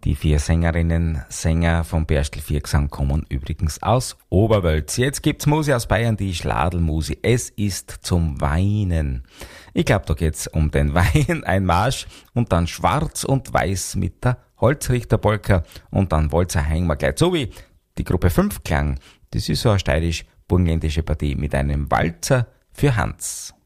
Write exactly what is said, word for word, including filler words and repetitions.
Die vier Sängerinnen, Sänger vom Berstel Viergesang kommen übrigens aus Oberwölz. Jetzt gibt's Musi aus Bayern, die Schladelmusi. Es ist zum Weinen. Ich glaube, da geht's um den Wein, ein Marsch und dann Schwarz und Weiß mit der Holzrichterpolka und dann Walzer hängen wir gleich. So wie die Gruppe fünf Klang. Das ist so eine steirisch-burgenländische Partie mit einem Walzer für Hans.